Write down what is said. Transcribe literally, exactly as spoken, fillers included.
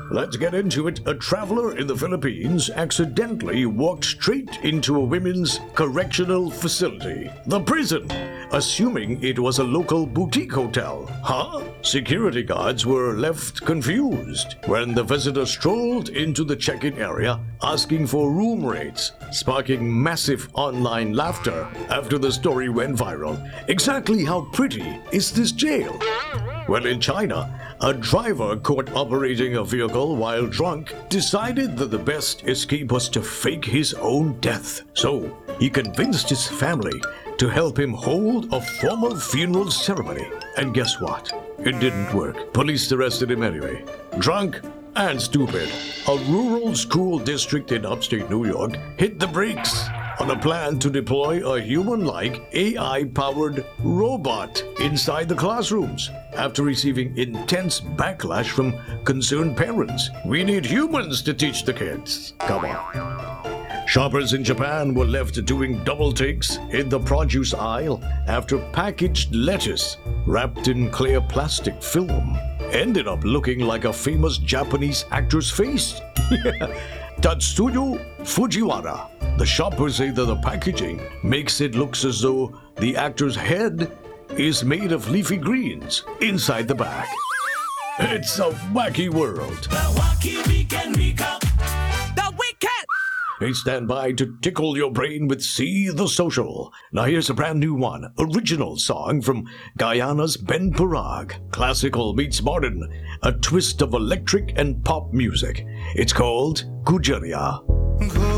Let's get into it. A traveler in the Philippines accidentally walked straight into a women's correctional facility, the prison, assuming it was a local boutique hotel. Huh? Security guards were left confused when the visitor strolled into the check-in area asking for room rates, sparking massive online laughter after the story went viral. Exactly how pretty is this jail? Well, in China, a driver caught operating a vehicle while drunk decided that the best escape was to fake his own death. So, he convinced his family to help him hold a formal funeral ceremony. And guess what? It didn't work. Police arrested him anyway. Drunk and stupid. A rural school district in upstate New York hit the brakes on a plan to deploy a human-like A I-powered robot inside the classrooms after receiving intense backlash from concerned parents. We need humans to teach the kids. Come on. Shoppers in Japan were left doing double takes in the produce aisle after packaged lettuce wrapped in clear plastic film ended up looking like a famous Japanese actor's face. Tatsuyo Fujiwara. The shoppers say that the packaging makes it look as though the actor's head is made of leafy greens inside the bag. It's a wacky world. The wacky weekend recap. The weekend. Hey, stand by to tickle your brain with See the Social. Now here's a brand new one, original song from Guyana's Ben Parag. Classical meets modern, a twist of electric and pop music. It's called Gujaria.